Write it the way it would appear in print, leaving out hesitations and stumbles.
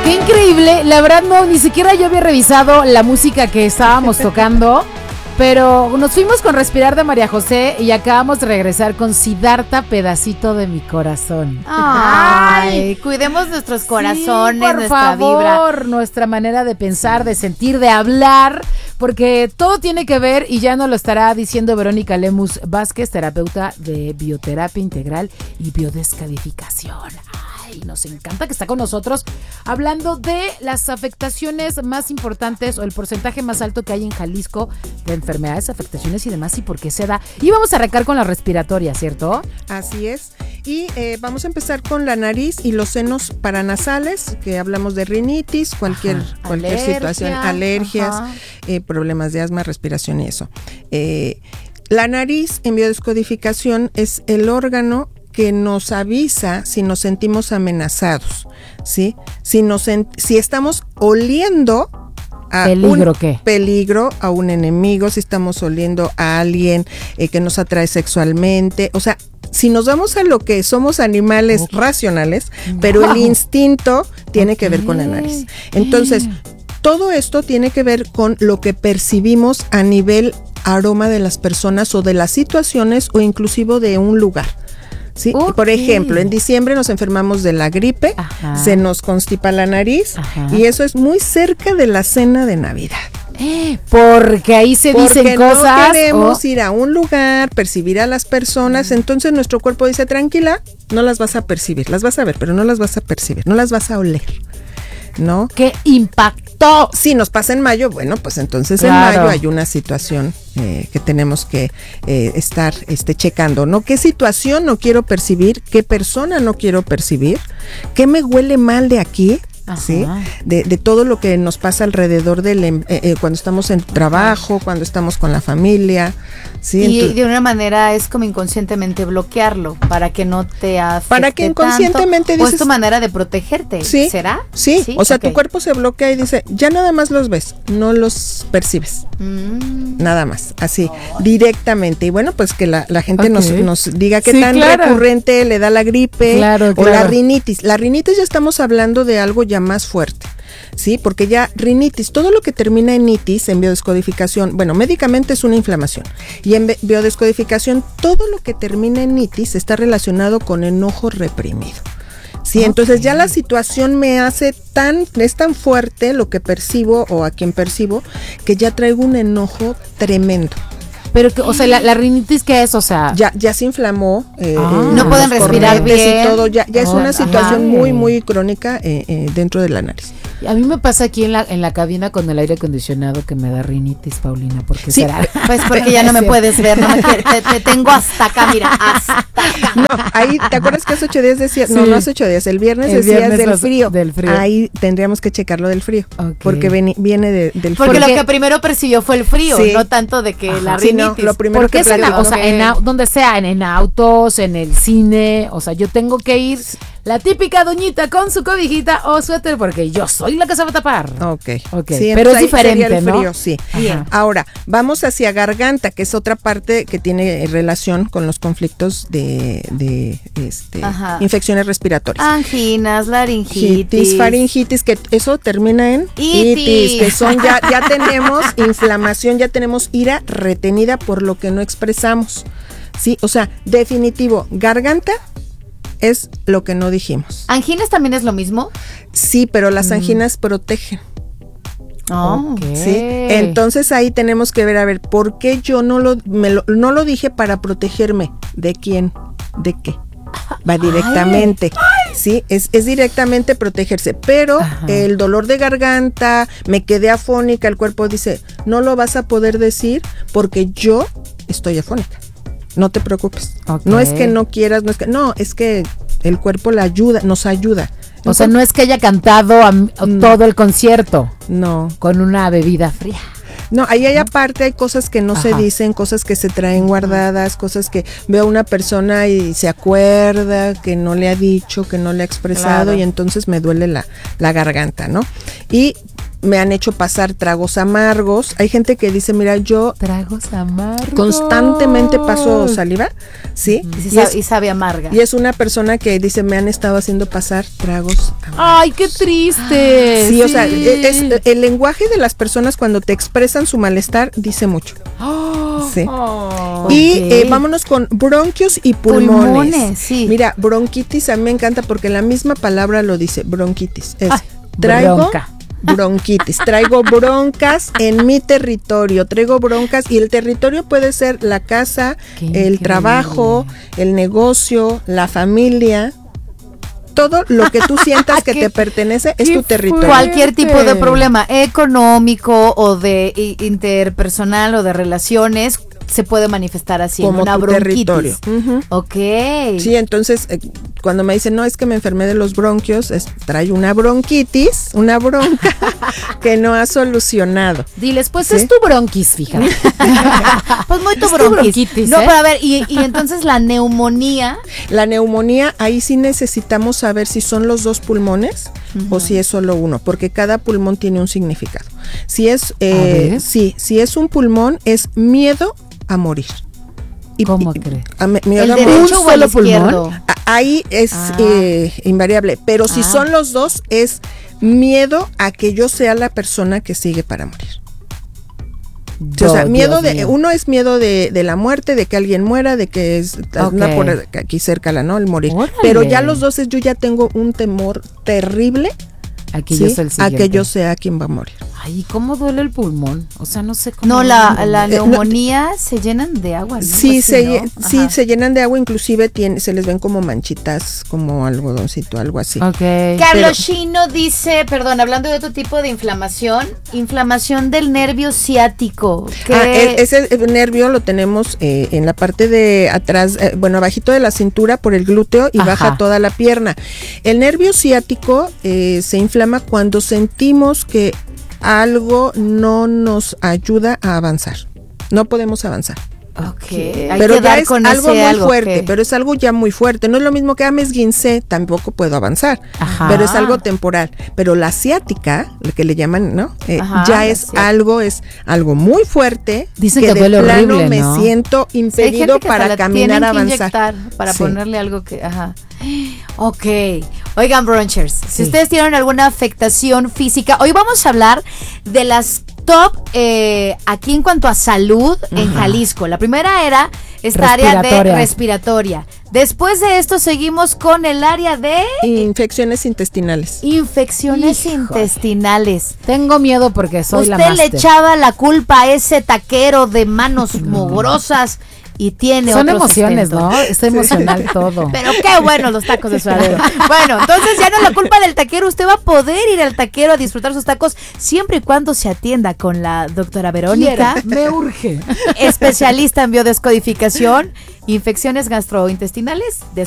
Qué increíble, la verdad no, ni siquiera yo había revisado la música que estábamos tocando, pero nos fuimos con Respirar de María José y acabamos de regresar con Siddhartha, Pedacito de mi corazón. Ay, cuidemos nuestros corazones, sí, por nuestra favor, vibra. nuestra manera de pensar, de sentir, de hablar, porque todo tiene que ver, y ya nos lo estará diciendo Verónica Lemus Vázquez, terapeuta de bioterapia integral y biodescodificación. Ay, nos encanta que está con nosotros hablando de las afectaciones más importantes o el porcentaje más alto que hay en Jalisco de enfermedades, afectaciones y demás, y por qué se da. Y vamos a arrancar con la respiratoria, ¿cierto? Así es. Y vamos a empezar con la nariz y los senos paranasales, que hablamos de rinitis, cualquier situación, alergias, problemas de asma, respiración y eso. La nariz en biodescodificación es el órgano que nos avisa si nos sentimos amenazados, ¿sí? Si estamos oliendo a peligro, a un enemigo, si estamos oliendo a alguien que nos atrae sexualmente, o sea, si nos vamos a lo que somos animales racionales, pero el instinto tiene que ver con la nariz. Entonces, todo esto tiene que ver con lo que percibimos a nivel aroma de las personas o de las situaciones o inclusive de un lugar. ¿Sí? Por ejemplo, en diciembre nos enfermamos de la gripe, se nos constipa la nariz y eso es muy cerca de la cena de Navidad. Porque ahí se dicen cosas. No queremos ir a un lugar, percibir a las personas, entonces nuestro cuerpo dice, tranquila, no las vas a percibir, las vas a ver, pero no las vas a percibir, no las vas a oler, ¿no? ¡Qué impactó! Si nos pasa en mayo, bueno, pues entonces en mayo hay una situación que tenemos que estar checando, ¿no? ¿Qué situación no quiero percibir? ¿Qué persona no quiero percibir? ¿Qué me huele mal de aquí? ¿Sí? De todo lo que nos pasa alrededor cuando estamos en trabajo, cuando estamos con la familia, ¿sí? Y de una manera es como inconscientemente bloquearlo para que no te afecte. Para que inconscientemente tanto, dices, o es tu manera de protegerte. ¿sí? ¿Será? Sí, o sea, tu cuerpo se bloquea y dice, ya nada más los ves, no los percibes. Nada más, así, directamente. Y bueno, pues que la gente nos diga qué tan recurrente le da la gripe o la rinitis. La rinitis ya estamos hablando de algo ya más fuerte, ¿sí? Porque ya rinitis, todo lo que termina en itis, en biodescodificación, bueno, médicamente es una inflamación, y en biodescodificación todo lo que termina en itis está relacionado con enojo reprimido. Sí, entonces ya la situación me hace es tan fuerte lo que percibo o a quien percibo, que ya traigo un enojo tremendo. Pero, o sea, la rinitis, ¿qué es? O sea, ya se inflamó. No pueden respirar bien. Y todo, ya es una situación muy, muy crónica dentro de la nariz. A mí me pasa aquí en la cabina con el aire acondicionado que me da rinitis, Paulina, porque sí, será. Pues porque ya no me puedes ver, no te tengo hasta acá, mira, hasta acá. No, ahí, ¿te acuerdas que hace 8 días decías? Sí. No hace 8 días, el viernes decías del frío. Ahí tendríamos que checarlo del frío, porque viene del frío. Porque lo que primero percibió fue el frío, no tanto de que la rinitis. No, lo primero porque o sea, donde sea, en autos, en el cine, o sea, yo tengo que ir la típica doñita con su cobijita o suéter, porque yo soy la que se va a tapar. Ok. Sí, pero es diferente, el frío, ¿no? Sí. Ahora, vamos hacia garganta, que es otra parte que tiene relación con los conflictos de infecciones respiratorias. Anginas, laringitis, faringitis, que eso termina en itis, que son ya tenemos inflamación, ya tenemos ira retenida por lo que no expresamos. Sí, o sea, definitivo, garganta es lo que no dijimos. ¿Anginas también es lo mismo? Sí, pero las anginas protegen. Okay. ¿Sí? Entonces ahí tenemos que ver, a ver, ¿por qué yo no lo dije para protegerme? ¿De quién? ¿De qué? Va directamente. Sí, es directamente protegerse, pero el dolor de garganta, me quedé afónica, el cuerpo dice, no lo vas a poder decir porque yo estoy afónica. No te preocupes. No es que no quieras, es que el cuerpo nos ayuda. O sea, no es que haya cantado todo el concierto. No. Con una bebida fría. No, ahí hay aparte, hay cosas que no se dicen, cosas que se traen guardadas, cosas que veo a una persona y se acuerda que no le ha dicho, que no le ha expresado, y entonces me duele la garganta, ¿no? Y me han hecho pasar tragos amargos. Hay gente que dice, mira, yo tragos amargos constantemente paso saliva, ¿sí? Y sabe amarga. Y es una persona que dice, me han estado haciendo pasar tragos amargos. Ay, qué triste. Sí, o sea, el lenguaje de las personas cuando te expresan su malestar dice mucho. Sí. Y vámonos con bronquios y pulmones. Sí. Mira, bronquitis a mí me encanta porque la misma palabra lo dice, bronquitis. Es traigo bronquitis, traigo broncas en mi territorio, traigo broncas y el territorio puede ser la casa, el trabajo, el negocio, la familia. Todo lo que tú sientas que te pertenece es tu territorio. Cualquier tipo de problema económico o de interpersonal o de relaciones se puede manifestar así como en una bronquitis. Territorio. Ok. Sí, entonces cuando me dicen, no, es que me enfermé de los bronquios, trae una bronquitis, una bronca que no ha solucionado. Diles, pues ¿sí? Es tu bronquis, fíjate. Pues muy tu bronquitis. No, pero a ver, y entonces la neumonía. La neumonía, ahí sí necesitamos saber si son los dos pulmones o si es solo uno, porque cada pulmón tiene un significado. Si es, si es un pulmón, es miedo a morir. ¿Cómo crees? ¿El derecho o el izquierdo? Ahí es invariable, pero si son los dos, es miedo a que yo sea la persona que sigue para morir. O sea, miedo uno es miedo de la muerte, de que alguien muera, de que anda por aquí cerca el morir. Órale. Pero ya los dos es, yo ya tengo un temor terrible a que yo sea el siguiente. A que yo sea quien va a morir. Ay, ¿cómo duele el pulmón? O sea, no sé cómo. No, la neumonía se llenan de agua, ¿no? Sí, se llenan de agua, inclusive se les ven como manchitas, como algodoncito, algo así. Okay. Carlos Chino dice, perdón, hablando de otro tipo de inflamación del nervio ciático. Ese nervio lo tenemos en la parte de atrás, abajito de la cintura por el glúteo y baja toda la pierna. El nervio ciático se inflama cuando sentimos que algo no nos ayuda a avanzar. No podemos avanzar. Pero ya es algo muy fuerte, pero es algo ya muy fuerte. No es lo mismo que me esguincé, tampoco puedo avanzar. Pero es algo temporal. Pero la ciática, lo que le llaman, ¿no? Ya es algo muy fuerte. Dicen que de plano horrible, me siento impedido para caminar, avanzar. Para ponerle algo que, Ok. Oigan, brunchers, si ustedes tienen alguna afectación física, hoy vamos a hablar de las top aquí en cuanto a salud en Jalisco. La primera era esta área de respiratoria. Después de esto seguimos con el área de infecciones intestinales. Intestinales. Tengo miedo porque soy la máster. Usted le echaba la culpa a ese taquero de manos mugrosas. Y tiene son emociones, sustento. ¿No? Está emocional todo. Pero qué bueno los tacos de suadero. Bueno, entonces ya no es la culpa del taquero. Usted va a poder ir al taquero a disfrutar sus tacos siempre y cuando se atienda con la doctora Verónica. Me urge. Especialista en biodescodificación, infecciones gastrointestinales.